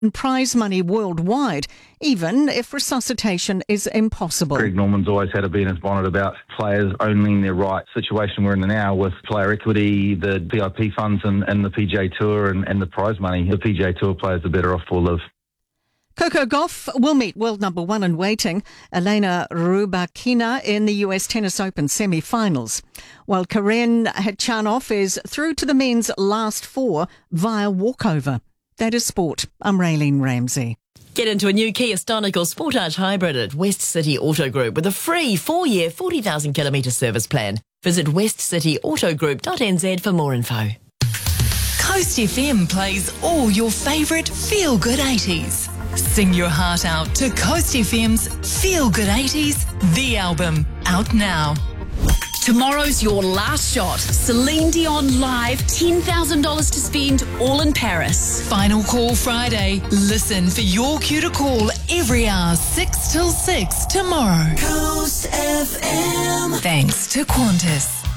prize money worldwide, even if resuscitation is impossible. Greg Norman's always had a bee in his bonnet about players owning their right. Situation we're in now with player equity, the VIP funds and the PGA Tour and the prize money. The PGA Tour players are better off for live. Coco Gauff will meet world number one in waiting, Elena Rybakina, in the US Tennis Open semi-finals, while Karen Khachanov is through to the men's last four via walkover. That is sport. I'm Raylene Ramsey. Get into a new Kia Stonic or Sportage Hybrid at West City Auto Group with a free 4-year, 40,000 kilometre service plan. Visit westcityautogroup.nz for more info. Coast FM plays all your favourite feel-good 80s. Sing your heart out to Coast FM's Feel Good 80s, the album, out now. Tomorrow's your last shot. Celine Dion live, $10,000 to spend, all in Paris. Final call Friday. Listen for your cue to call every hour 6 till 6 tomorrow. Coast FM. Thanks to Qantas.